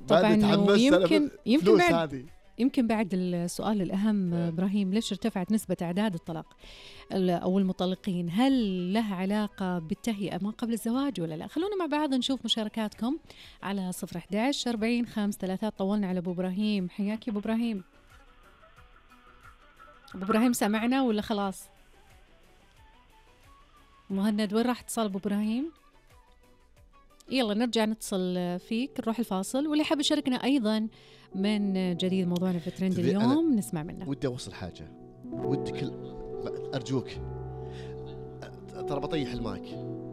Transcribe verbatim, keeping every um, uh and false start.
طبعا. ويمكن يمكن بعد هذه. يمكن بعد السؤال الأهم إبراهيم، ليش ارتفعت نسبة أعداد الطلاق أو المطلقين؟ هل لها علاقة بالتهيئة ما قبل الزواج ولا لا؟ خلونا مع بعض نشوف مشاركاتكم على صفر أحد عشر أربعين خمسة ثلاثة. طولنا على أبو إبراهيم، حياك يا أبو إبراهيم. أبو إبراهيم سمعنا ولا خلاص؟ مهند وين راح اتصال أبو إبراهيم؟ يلا نرجع نتصل فيك، نروح الفاصل. واللي حاب يشاركنا أيضا من جديد موضوعنا في ترند اليوم نسمع منه. ودي أوصل حاجة، ودي كل أرجوك ترى بطيح المايك